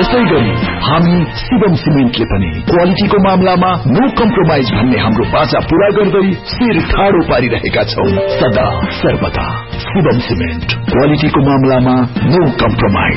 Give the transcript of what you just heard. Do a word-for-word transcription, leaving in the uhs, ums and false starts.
त्यसै गरी हामी शिवम सिमेन्टले पनि क्वालिटीको मामलामा नो कम्प्रोमाइज भन्ने हाम्रो बाचा पूरा गर्दै शिर ठाडो पारिरहेका छौं सदा सर्वदा। शिवम सिमेन्ट क्वालिटीको मामलामा नो कम्प्रोमाइज।